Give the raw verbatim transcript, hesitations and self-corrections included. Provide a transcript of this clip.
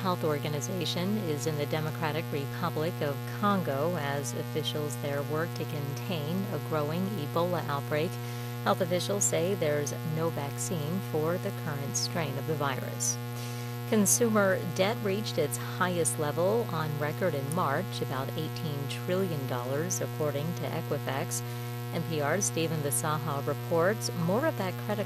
Health Organization is in the Democratic Republic of Congo as officials there work to contain a growing Ebola outbreak. Health officials say there's no vaccine for the current strain of the virus. Consumer debt reached its highest level on record in March, about eighteen trillion dollars, according to Equifax. N P R's Stephen Bisaha reports more of that credit